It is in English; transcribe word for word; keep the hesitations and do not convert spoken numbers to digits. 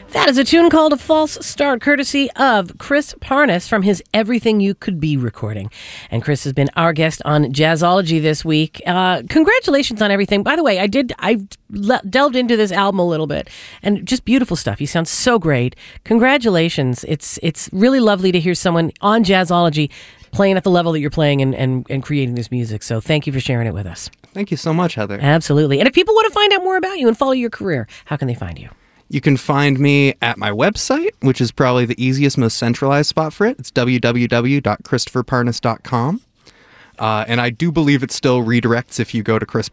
That is a tune called A False Start, courtesy of Chris Parnas from his Everything You Could Be recording. And Chris has been our guest on Jazzology this week. Uh, congratulations on everything. By the way, I did I le- delved into this album a little bit, and just beautiful stuff. You sound so great. Congratulations. It's it's really lovely to hear someone on Jazzology playing at the level that you're playing and, and, and creating this music. So thank you for sharing it with us. Thank you so much, Heather. Absolutely. And if people want to find out more about you and follow your career, how can they find you? You can find me at my website, which is probably the easiest, most centralized spot for it. It's w w w dot christopher parnas dot com. Uh, and I do believe it still redirects if you go to chris